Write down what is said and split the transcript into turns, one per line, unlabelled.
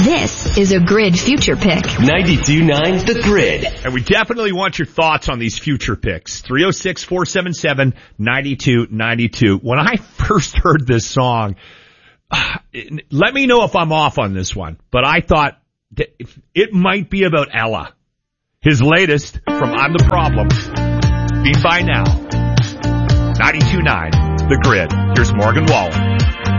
This is a Grid Future Pick.
92.9 The Grid.
And we definitely want your thoughts on these future picks. 306-477-9292. When I first heard this song, let me know if I'm off on this one, but I thought that it might be about Ella. His latest from I'm the Problem. Be by now. 92.9 The Grid. Here's Morgan Wallen.